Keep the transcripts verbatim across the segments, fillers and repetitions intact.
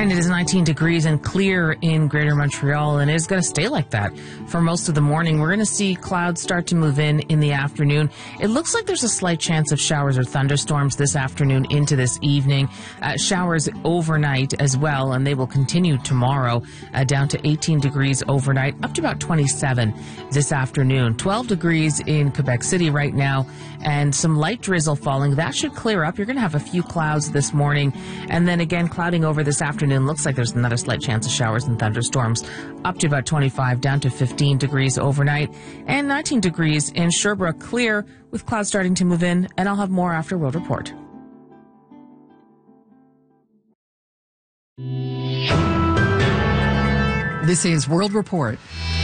And it is nineteen degrees and clear in Greater Montreal, and it is going to stay like that for most of the morning. We're going to see clouds start to move in in the afternoon. It looks like there's a slight chance of showers or thunderstorms this afternoon into this evening. Uh, showers overnight as well, and they will continue tomorrow, uh, down to eighteen degrees overnight, up to about twenty-seven this afternoon. twelve degrees in Quebec City right now, and some light drizzle falling. That should clear up. You're going to have a few clouds this morning, and then again clouding over this afternoon. Looks like there's another slight chance of showers and thunderstorms, up to about twenty-five, down to fifteen degrees overnight, and nineteen degrees in Sherbrooke, clear with clouds starting to move in, and I'll have more after World Report. This is World Report.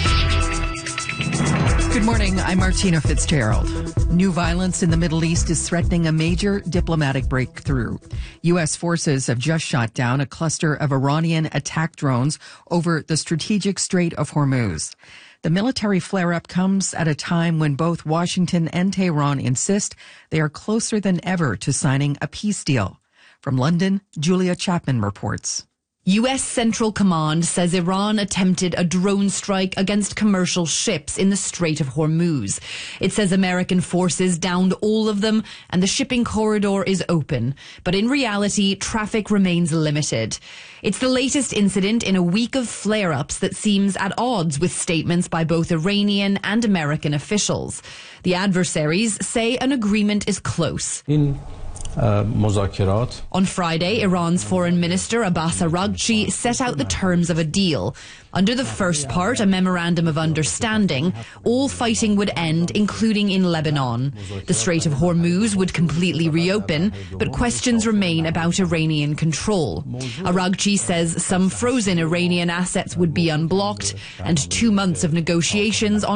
Good morning, I'm Martina Fitzgerald. New violence in the Middle East is threatening a major diplomatic breakthrough. U S forces have just shot down a cluster of Iranian attack drones over the strategic Strait of Hormuz. The military flare-up comes at a time when both Washington and Tehran insist they are closer than ever to signing a peace deal. From London, Julia Chapman reports. U S Central Command says Iran attempted a drone strike against commercial ships in the Strait of Hormuz. It says American forces downed all of them and the shipping corridor is open. But in reality, traffic remains limited. It's the latest incident in a week of flare-ups that seems at odds with statements by both Iranian and American officials. The adversaries say an agreement is close. In Uh, On Friday, Iran's Foreign Minister Abbas Araghchi set out the terms of a deal. Under the first part, a memorandum of understanding, all fighting would end, including in Lebanon. The Strait of Hormuz would completely reopen, but questions remain about Iranian control. Araghchi says some frozen Iranian assets would be unblocked, and two months of negotiations on